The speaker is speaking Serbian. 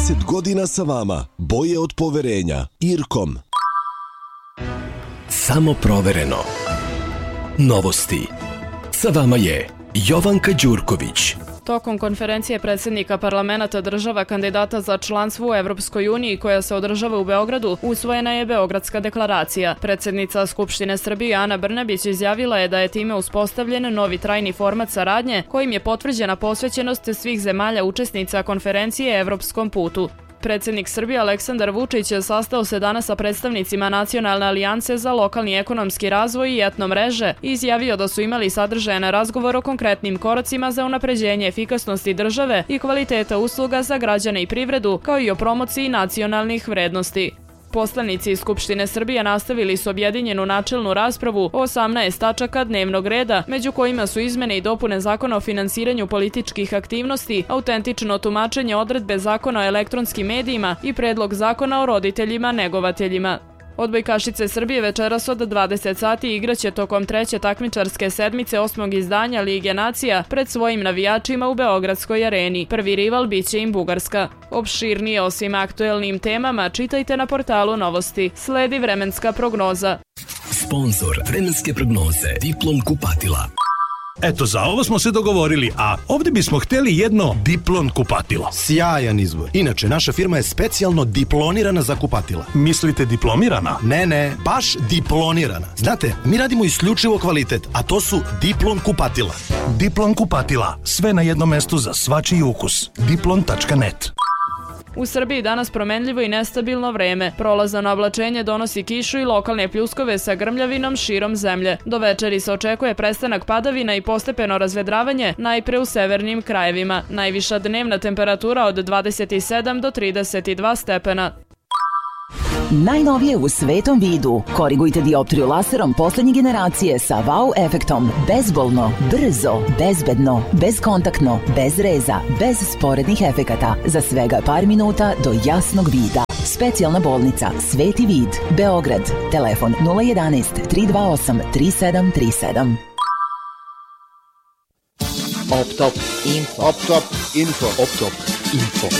30 godina sa vama. Boje od poverenja. IRCOM. Samo provereno. Novosti. Sa vama je Jovanka Đurković. Tokom konferencije predsjednika parlamenata država kandidata za članstvo u Evropskoj uniji koja se održava u Beogradu, usvojena je Beogradska deklaracija. Predsjednica Skupštine Srbije Ana Brnabić izjavila je da je time uspostavljen novi trajni format saradnje kojim je potvrđena posvećenost svih zemalja učesnica konferencije Evropskom putu. Predsjednik Srbije Aleksandar Vučić sastao se danas sa predstavnicima Nacionalne alijance za lokalni ekonomski razvoj i etno mreže i izjavio da su imali sadržajan razgovor o konkretnim koracima za unapređenje efikasnosti države i kvaliteta usluga za građane i privredu, kao i o promociji nacionalnih vrednosti. Poslanici iz Skupštine Srbije nastavili su objedinjenu načelnu raspravu o 18 tačaka dnevnog reda, među kojima su izmene i dopune Zakona o finansiranju političkih aktivnosti, autentično tumačenje odredbe Zakona o elektronskim medijima i predlog Zakona o roditeljima negovateljima. Odbojkašice Srbije večeras od 20 sati igraće tokom treće takmičarske sedmice 8. izdanja Lige nacija pred svojim navijačima u Beogradskoj areni. Prvi rival biće im Bugarska. Opširnije o svim aktuelnim temama čitajte na portalu Novosti. Sledi vremenska prognoza. Sponzor vremenske prognoze Diplom kupatila. Eto, za ovo smo se dogovorili, a ovdje bismo htjeli jedno Diplon kupatilo. Sjajan izbor. Inače, naša firma je specijalno diplonirana za kupatila. Mislite diplomirana? Ne, baš diplonirana. Znate, mi radimo isključivo kvalitet, a to su Diplon kupatila. Diplon kupatila. Sve na jednom mestu za svačiji ukus. Diplon.net. U Srbiji danas promenljivo i nestabilno vreme. Prolazano oblačenje donosi kišu i lokalne pljuskove sa grmljavinom širom zemlje. Do večeri se očekuje prestanak padavina i postepeno razvedravanje, najpre u severnim krajevima. Najviša dnevna temperatura od 27 do 32 stepena. Najnovije u svetom vidu. Korigujte dioptriju laserom poslednje generacije sa wow efektom. Bezbolno, brzo, bezbedno, bezkontaktno, bez reza, bez sporednih efekata. Za svega par minuta do jasnog vida. Specijalna bolnica Sveti vid, Beograd. Telefon 011 328 3737. Optop Info.